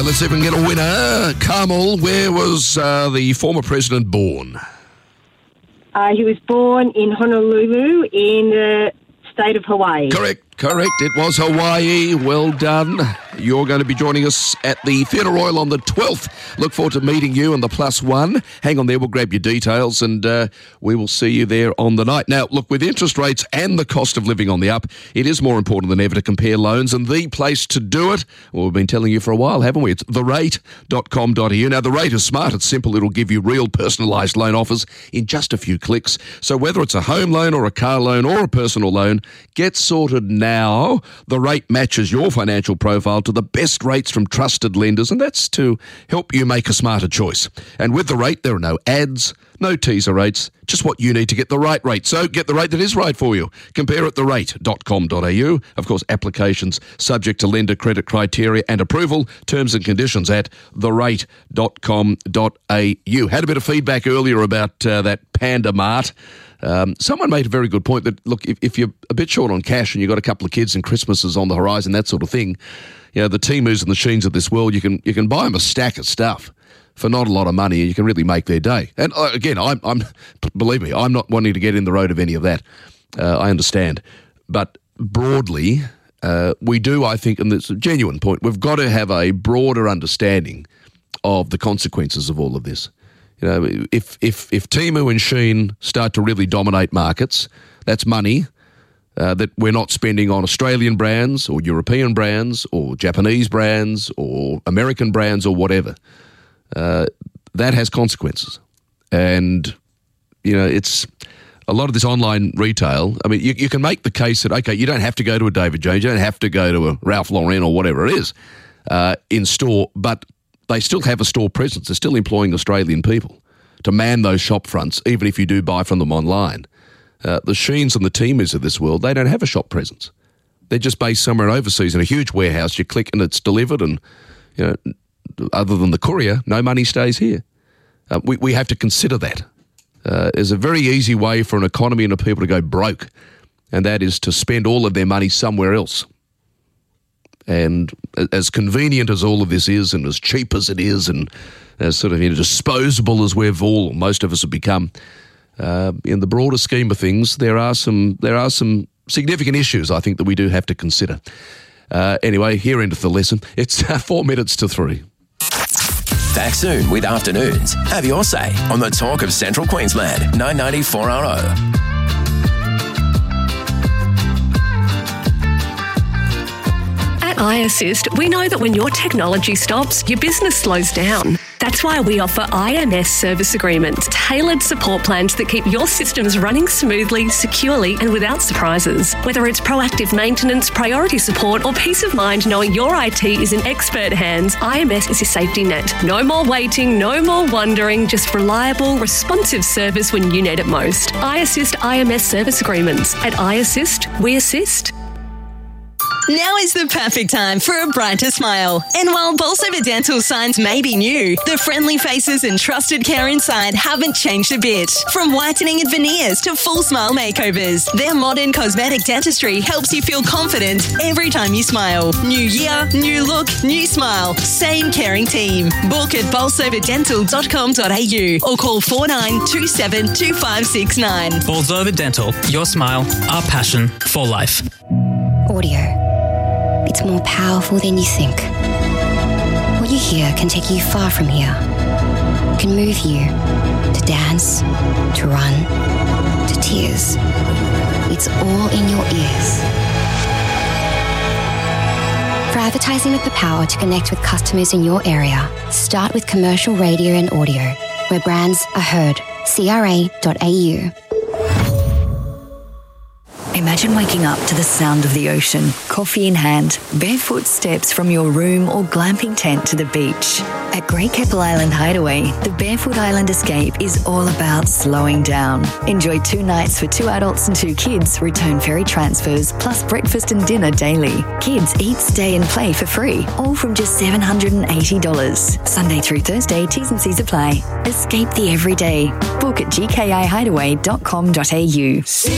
let's see if we can get a winner. Carmel, where was the former president born? He was born in Honolulu in the state of Hawaii. Correct. It was Hawaii. Well done. You're going to be joining us at the Theatre Royal on the 12th. Look forward to meeting you and the +1. Hang on there, we'll grab your details and we will see you there on the night. Now, look, with interest rates and the cost of living on the up, it is more important than ever to compare loans, and the place to do it, well, we've been telling you for a while, haven't we? It's therate.com.au. Now, The Rate is smart. It's simple. It'll give you real personalised loan offers in just a few clicks. So whether it's a home loan or a car loan or a personal loan, get sorted now. The Rate matches your financial profile to the best rates from trusted lenders, and that's to help you make a smarter choice. And with The Rate, there are no ads, no teaser rates, just what you need to get the right rate. So get the rate that is right for you. Compare at therate.com.au. Of course, applications subject to lender credit criteria and approval. Terms and conditions at therate.com.au. Had a bit of feedback earlier about that Panda Mart. Someone made a very good point that, look, if you're a bit short on cash and you've got a couple of kids and Christmas is on the horizon, that sort of thing, you know, the Temus and the Sheins of this world, you can buy them a stack of stuff for not a lot of money, and you can really make their day. And again, believe me, I'm not wanting to get in the road of any of that. I understand. But broadly, we do, I think, and it's a genuine point, we've got to have a broader understanding of the consequences of all of this. You know, if Temu and Shein start to really dominate markets, that's money that we're not spending on Australian brands or European brands or Japanese brands or American brands or whatever. That has consequences. And, you know, it's a lot of this online retail. I mean, you can make the case that, okay, you don't have to go to a David Jones, you don't have to go to a Ralph Lauren or whatever it is in store, but they still have a store presence. They're still employing Australian people to man those shop fronts, even if you do buy from them online. The Sheins and the Temus of this world, they don't have a shop presence. They're just based somewhere overseas in a huge warehouse. You click and it's delivered, and, you know, other than the courier, no money stays here. We have to consider that. There's a very easy way for an economy and a people to go broke, and that is to spend all of their money somewhere else. And as convenient as all of this is, and as cheap as it is, and as sort of, you know, disposable as most of us have become, in the broader scheme of things, there are some significant issues, I think, that we do have to consider. Anyway, here endeth the lesson. It's 4 minutes to 3. Back soon with Afternoons. Have your say on the talk of Central Queensland, 990 4RO. At iAssist, we know that when your technology stops, your business slows down. That's why we offer IMS service agreements, tailored support plans that keep your systems running smoothly, securely, and without surprises. Whether it's proactive maintenance, priority support, or peace of mind knowing your IT is in expert hands, IMS is your safety net. No more waiting, no more wondering, just reliable, responsive service when you need it most. iAssist IMS service agreements. At iAssist, we assist. Now is the perfect time for a brighter smile. And while Bolsover Dental signs may be new, the friendly faces and trusted care inside haven't changed a bit. From whitening and veneers to full smile makeovers, their modern cosmetic dentistry helps you feel confident every time you smile. New year, new look, new smile. Same caring team. Book at bolsoverdental.com.au or call 4927 2569. Bolsover Dental. Your smile, our passion for life. Audio. It's more powerful than you think. What you hear can take you far from here. It can move you to dance, to run, to tears. It's all in your ears. For advertising with the power to connect with customers in your area, start with commercial radio and audio, where brands are heard. CRA.au. Imagine waking up to the sound of the ocean, coffee in hand, barefoot steps from your room or glamping tent to the beach. At Great Keppel Island Hideaway, the Barefoot Island Escape is all about slowing down. Enjoy 2 nights for 2 adults and 2 kids, return ferry transfers, plus breakfast and dinner daily. Kids eat, stay and play for free, all from just $780. Sunday through Thursday, T's and C's apply. Escape the everyday. Book at gkihideaway.com.au.